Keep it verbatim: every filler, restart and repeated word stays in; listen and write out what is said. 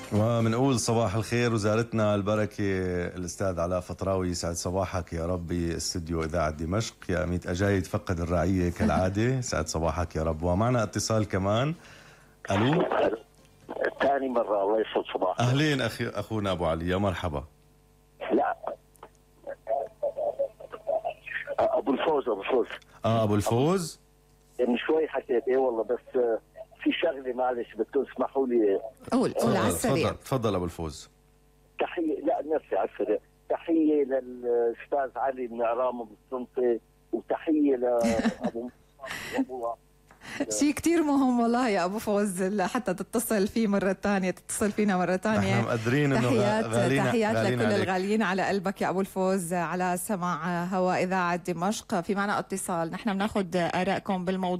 ومنقول صباح الخير وزارتنا البركة الأستاذ علاء فطراوي. يسعد صباحك يا رب باستديو إذاعة دمشق. يا ميت أجاي تفقد الرعية كالعادة. سعد صباحك يا رب. ومعنا اتصال كمان. ألو. ثاني مرة. الله يسعد صباحك. أهلين أخي أخونا أبو علي. يا مرحبا. لا أبو الفوز. أبو الفوز. آه أبو الفوز. من شوي حكيت إيه والله، بس في شغلة معلش بدكم تسمحوا لي. قول قول على السريع. تفضل تفضل أبو الفوز. تحية. لا نفسي على السريع. تحية للأستاذ علي بن عرام بالصنطة، وتحية لأبو أبو شيء كتير مهم والله يا أبو فوز، حتى تتصل فيه مرة تانية، تتصل فينا مرة تانية. نحن مقدرين إنه تحيات غالينا تحيات غالينا لكل عليك. الغاليين على قلبك يا أبو الفوز على سماع هواء إذاعة دمشق. في معنا اتصال، نحن بناخد آرائكم بالموضوع.